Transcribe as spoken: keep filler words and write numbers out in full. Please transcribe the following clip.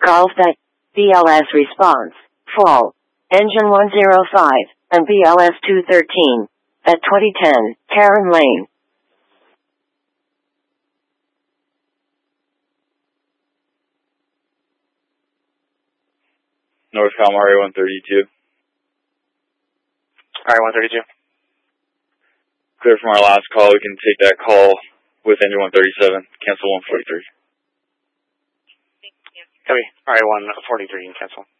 Golf that B L S response, full. Engine one oh five, and B L S two thirteen, at twenty ten, Karen Lane. Northcom R A one thirty-two. R A one thirty-two. Clear from our last call, we can take that call with engine one thirty-seven, cancel one forty-three. Copy, R A one forty-three, and cancel.